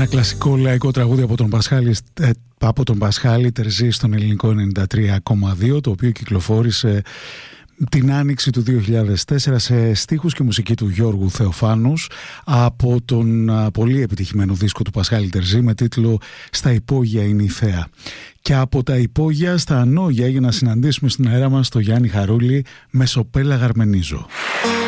Ένα κλασικό λαϊκό τραγούδι από τον Πασχάλη Τερζή στον ελληνικό 93,2, το οποίο κυκλοφόρησε την άνοιξη του 2004 σε στίχους και μουσική του Γιώργου Θεοφάνους από τον πολύ επιτυχημένο δίσκο του Πασχάλη Τερζή με τίτλο «Στα υπόγεια είναι η θέα». Και από τα υπόγεια στα ανώγεια για να συναντήσουμε στην αέρα μας τον Γιάννη Χαρούλη με Σοπέλα Γαρμενίζω.